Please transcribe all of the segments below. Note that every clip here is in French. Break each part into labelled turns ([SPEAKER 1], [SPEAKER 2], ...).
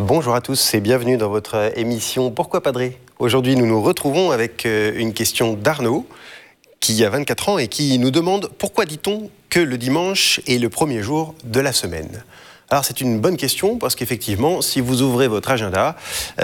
[SPEAKER 1] Bonjour à tous et bienvenue dans votre émission Pourquoi Padré ? Aujourd'hui, nous nous retrouvons avec une question d'Arnaud qui a 24 ans et qui nous demande pourquoi dit-on que le dimanche est le premier jour de la semaine ? Alors c'est une bonne question parce qu'effectivement, si vous ouvrez votre agenda,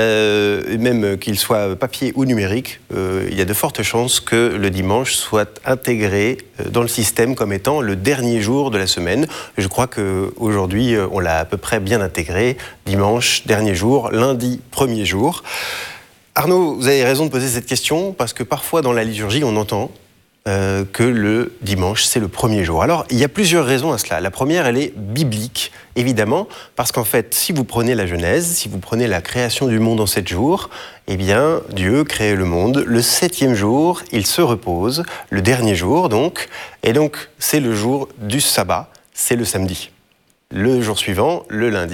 [SPEAKER 1] même qu'il soit papier ou numérique, il y a de fortes chances que le dimanche soit intégré dans le système comme étant le dernier jour de la semaine. Je crois qu'aujourd'hui, on l'a à peu près bien intégré. Dimanche, dernier jour, lundi, premier jour. Arnaud, vous avez raison de poser cette question parce que parfois dans la liturgie, on entend que le dimanche, c'est le premier jour. Alors, il y a plusieurs raisons à cela. La première, elle est biblique, évidemment, parce qu'en fait, si vous prenez la Genèse, si vous prenez la création du monde en 7 jours, eh bien, Dieu crée le monde. Le 7e jour, il se repose, le dernier jour, donc, et donc, c'est le jour du sabbat, c'est le samedi. Le jour suivant,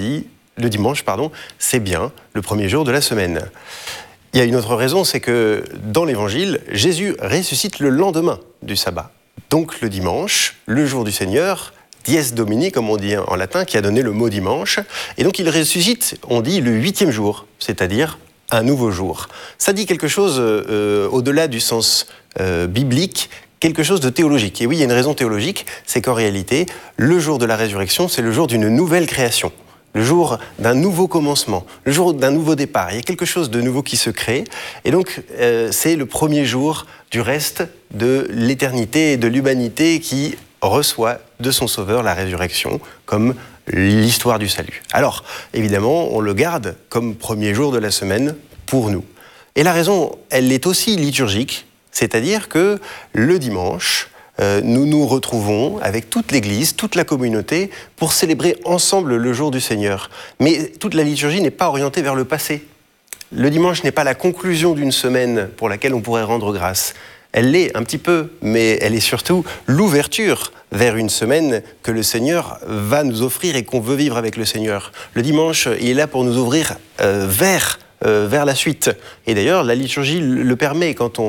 [SPEAKER 1] le dimanche, c'est bien le premier jour de la semaine. Il y a une autre raison, c'est que dans l'Évangile, Jésus ressuscite le lendemain du sabbat. Donc le dimanche, le jour du Seigneur, dies Domini, comme on dit en latin, qui a donné le mot dimanche. Et donc il ressuscite, on dit, le 8e jour, c'est-à-dire un nouveau jour. Ça dit quelque chose au-delà du sens biblique, quelque chose de théologique. Et oui, il y a une raison théologique, c'est qu'en réalité, le jour de la résurrection, c'est le jour d'une nouvelle création. Le jour d'un nouveau commencement, le jour d'un nouveau départ. Il y a quelque chose de nouveau qui se crée. Et donc, c'est le premier jour du reste de l'éternité et de l'humanité qui reçoit de son Sauveur la résurrection comme l'histoire du salut. Alors, évidemment, on le garde comme premier jour de la semaine pour nous. Et la raison, elle est aussi liturgique, c'est-à-dire que le dimanche, nous nous retrouvons avec toute l'Église, toute la communauté, pour célébrer ensemble le jour du Seigneur. Mais toute la liturgie n'est pas orientée vers le passé. Le dimanche n'est pas la conclusion d'une semaine pour laquelle on pourrait rendre grâce. Elle l'est un petit peu, mais elle est surtout l'ouverture vers une semaine que le Seigneur va nous offrir et qu'on veut vivre avec le Seigneur. Le dimanche, il est là pour nous ouvrir vers la suite. Et d'ailleurs, la liturgie le permet. Quand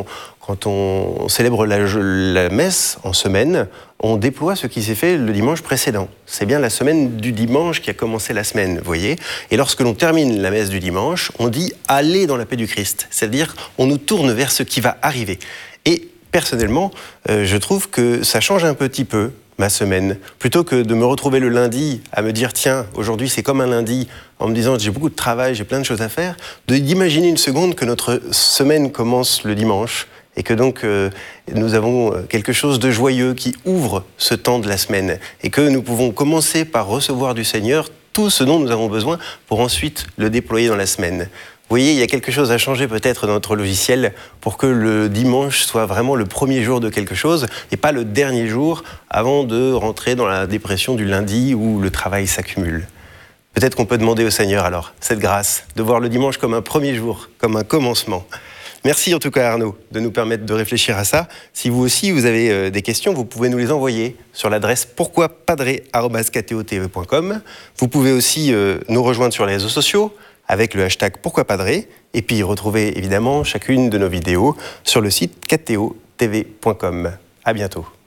[SPEAKER 1] on célèbre la messe en semaine, on déploie ce qui s'est fait le dimanche précédent. C'est bien la semaine du dimanche qui a commencé la semaine, vous voyez. Et lorsque l'on termine la messe du dimanche, on dit « Allez dans la paix du Christ », c'est-à-dire on nous tourne vers ce qui va arriver. Et personnellement, je trouve que ça change un petit peu ma semaine. Plutôt que de me retrouver le lundi à me dire « Tiens, aujourd'hui c'est comme un lundi », en me disant « J'ai beaucoup de travail, j'ai plein de choses à faire », d'imaginer une seconde que notre semaine commence le dimanche et que donc nous avons quelque chose de joyeux qui ouvre ce temps de la semaine et que nous pouvons commencer par recevoir du Seigneur tout ce dont nous avons besoin pour ensuite le déployer dans la semaine. Vous voyez, il y a quelque chose à changer peut-être dans notre logiciel pour que le dimanche soit vraiment le premier jour de quelque chose et pas le dernier jour avant de rentrer dans la dépression du lundi où le travail s'accumule. Peut-être qu'on peut demander au Seigneur alors cette grâce de voir le dimanche comme un premier jour, comme un commencement. Merci en tout cas Arnaud de nous permettre de réfléchir à ça. Si vous aussi vous avez des questions, vous pouvez nous les envoyer sur l'adresse pourquoipadré@ktotv.com. Vous pouvez aussi nous rejoindre sur les réseaux sociaux avec le hashtag pourquoipadré et puis retrouver évidemment chacune de nos vidéos sur le site ktotv.com. À bientôt.